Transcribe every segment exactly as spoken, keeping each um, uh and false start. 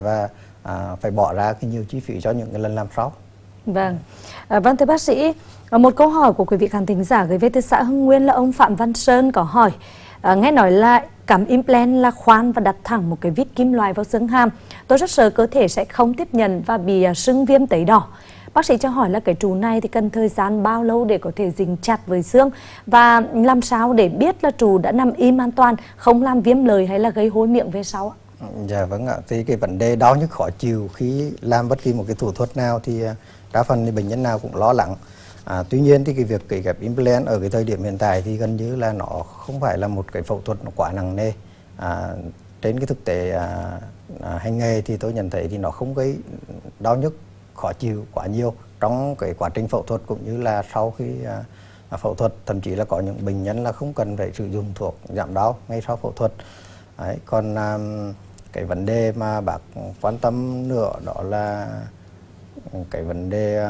và à, phải bỏ ra cái nhiều chi phí cho những cái lần làm sau. Vâng, à, vâng thưa bác sĩ, một câu hỏi của quý vị khán thính giả gửi về từ xã Hưng Nguyên là ông Phạm Văn Sơn có hỏi, à, nghe nói là cắm implant là khoan và đặt thẳng một cái vít kim loại vào xương hàm. Tôi rất sợ cơ thể sẽ không tiếp nhận và bị sưng viêm tấy đỏ. Bác sĩ cho hỏi là cái trụ này thì cần thời gian bao lâu để có thể dính chặt với xương, và làm sao để biết là trụ đã nằm im an toàn, không làm viêm lời hay là gây hôi miệng về sau? Dạ vâng ạ, thì cái vấn đề đau nhức khó chịu khi làm bất kỳ một cái thủ thuật nào thì đa phần thì bệnh nhân nào cũng lo lắng. À, tuy nhiên thì cái việc cấy ghép implant ở cái thời điểm hiện tại thì gần như là nó không phải là một cái phẫu thuật nó quá nặng nề. À, trên cái thực tế à, à, hành nghề thì tôi nhận thấy thì nó không gây đau nhức khó chịu quá nhiều trong cái quá trình phẫu thuật cũng như là sau khi à, phẫu thuật. Thậm chí là có những bệnh nhân là không cần phải sử dụng thuốc giảm đau ngay sau phẫu thuật. Đấy, còn à, cái vấn đề mà bác quan tâm nữa đó là cái vấn đề.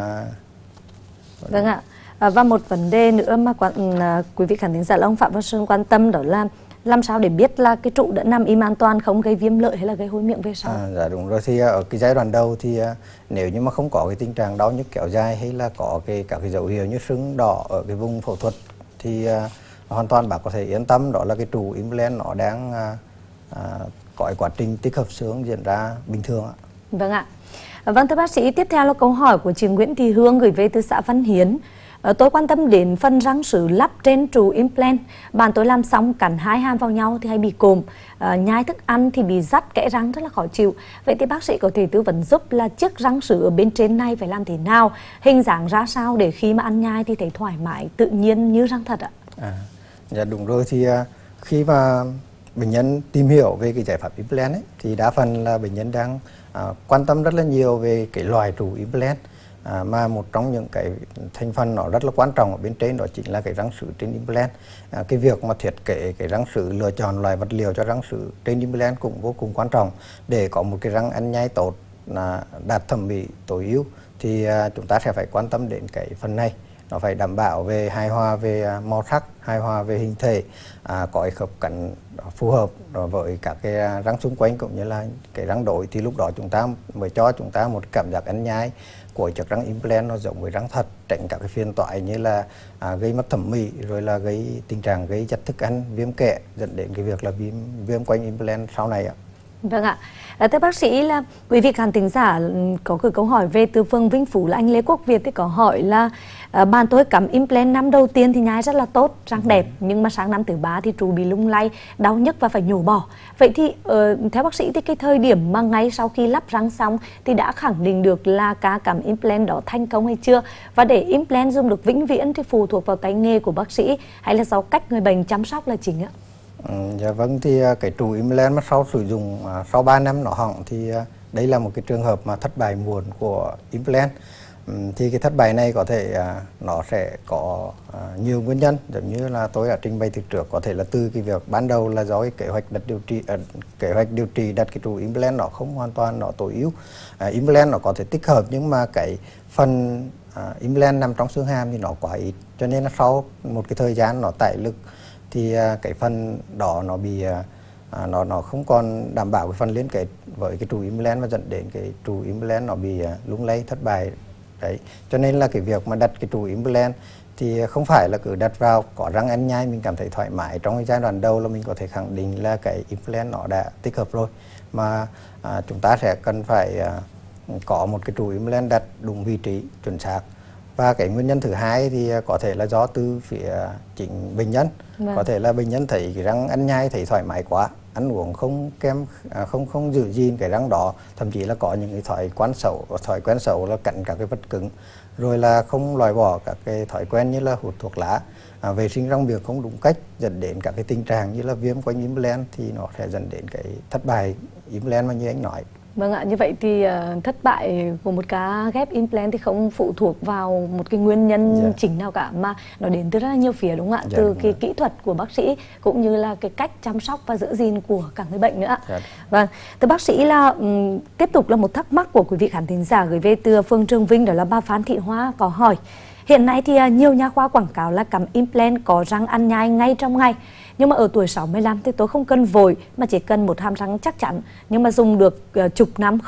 Vâng ạ, à, và một vấn đề nữa mà quan, à, quý vị khán thính giả là ông Phạm Văn Sơn quan tâm đó là làm sao để biết là cái trụ đã nằm im an toàn, không gây viêm lợi hay là gây hôi miệng về sau? À, dạ đúng rồi, thì ở cái giai đoạn đầu thì nếu như mà không có cái tình trạng đau nhức kéo dài hay là có cái các cái dấu hiệu như sưng đỏ ở cái vùng phẫu thuật thì à, hoàn toàn bác có thể yên tâm, đó là cái trụ implant nó đang à, à, có quá trình tích hợp xương diễn ra bình thường ạ. Vâng ạ. Vâng thưa bác sĩ, tiếp theo là câu hỏi của chị Nguyễn Thị Hương gửi về từ xã Văn Hiến. À, tôi quan tâm đến phần răng sứ lắp trên trụ implant. Bạn tôi làm xong cắn hai hàm vào nhau thì hay bị cộm, à, nhai thức ăn thì bị rắt kẽ răng rất là khó chịu. Vậy thì bác sĩ có thể tư vấn giúp là chiếc răng sứ ở bên trên này phải làm thế nào, hình dáng ra sao để khi mà ăn nhai thì thấy thoải mái, tự nhiên như răng thật ạ? À, dạ đúng rồi, thì khi mà bệnh nhân tìm hiểu về cái giải pháp implant ấy, thì đa phần là bệnh nhân đang à, quan tâm rất là nhiều về cái loại trụ implant, à, mà một trong những cái thành phần nó rất là quan trọng ở bên trên đó chính là cái răng sứ trên implant. À, cái việc mà thiết kế cái răng sứ, lựa chọn loại vật liệu cho răng sứ trên implant cũng vô cùng quan trọng để có một cái răng ăn nhai tốt, là đạt thẩm mỹ tối ưu thì à, chúng ta sẽ phải quan tâm đến cái phần này. Nó phải đảm bảo về hài hòa về màu sắc, hài hòa về hình thể, à, có cái khớp cắn phù hợp với các cái răng xung quanh cũng như là cái răng đối, thì lúc đó chúng ta mới cho chúng ta một cảm giác ăn nhai của chiếc răng implant nó giống với răng thật, tránh các cái phiền toái như là à, gây mất thẩm mỹ, rồi là gây tình trạng gây chất thức ăn, viêm kẽ dẫn đến cái việc là viêm viêm quanh implant sau này ạ. Vâng ạ. À, thưa bác sĩ, là quý vị khán thính giả có gửi câu hỏi về từ phường Vinh Phú là anh Lê Quốc Việt thì có hỏi là à, bạn tôi cắm implant năm đầu tiên thì nhai rất là tốt, răng đẹp, nhưng mà sang năm thứ ba thì trụ bị lung lay, đau nhức và phải nhổ bỏ. Vậy thì uh, theo bác sĩ thì cái thời điểm mà ngay sau khi lắp răng xong thì đã khẳng định được là ca cắm implant đó thành công hay chưa? Và để implant dùng được vĩnh viễn thì phụ thuộc vào tay nghề của bác sĩ hay là do cách người bệnh chăm sóc là chính ạ? Ừ, dạ vâng, thì cái trụ implant mà sau sử dụng sau ba năm nó hỏng thì đây là một cái trường hợp mà thất bại muộn của implant. Ừ, thì cái thất bại này có thể nó sẽ có nhiều nguyên nhân, giống như là tôi đã trình bày từ trước, có thể là từ cái việc ban đầu là do cái kế hoạch đặt điều trị uh, kế hoạch điều trị đặt cái trụ implant nó không hoàn toàn nó tối ưu. Uh, implant nó có thể tích hợp nhưng mà cái phần uh, implant nằm trong xương hàm thì nó quá ít, cho nên là sau một cái thời gian nó tải lực thì uh, cái phần đó nó bị uh, nó nó không còn đảm bảo cái phần liên kết với cái trụ implant và dẫn đến cái trụ implant nó bị uh, lung lay thất bại. Đấy, cho nên là cái việc mà đặt cái trụ implant thì không phải là cứ đặt vào có răng ăn nhai mình cảm thấy thoải mái trong cái giai đoạn đầu là mình có thể khẳng định là cái implant nó đã tích hợp rồi, mà à, chúng ta sẽ cần phải à, có một cái trụ implant đặt đúng vị trí chuẩn xác. Và cái nguyên nhân thứ hai thì có thể là do từ phía chính bệnh nhân. Vâng. Có thể là bệnh nhân thấy cái răng ăn nhai thấy thoải mái quá, ăn uống không kém không không giữ gìn cái răng đó, thậm chí là có những cái thói quen xấu thói quen xấu là cắn các cái vật cứng, rồi là không loại bỏ các cái thói quen như là hút thuốc lá, à, vệ sinh răng miệng không đúng cách, dẫn đến các cái tình trạng như là viêm quanh implant thì nó sẽ dẫn đến cái thất bại implant mà như anh nói. Vâng ạ, như vậy thì uh, thất bại của một ca ghép implant thì không phụ thuộc vào một cái nguyên nhân yeah. chính nào cả, mà nó đến từ rất là nhiều phía, đúng không ạ? Yeah, từ cái rồi. Kỹ thuật của bác sĩ cũng như là cái cách chăm sóc và giữ gìn của cả người bệnh nữa ạ. Yeah. Vâng, từ bác sĩ là um, tiếp tục là một thắc mắc của quý vị khán thính giả gửi về từ phường Trường Vinh, đó là bà Phan Thị Hoa có hỏi. Hiện nay thì uh, nhiều nha khoa quảng cáo là cắm implant có răng ăn nhai ngay trong ngày. Nhưng mà ở tuổi sáu mươi lăm thì tôi không cần vội mà chỉ cần một hàm răng chắc chắn, nhưng mà dùng được uh, chục năm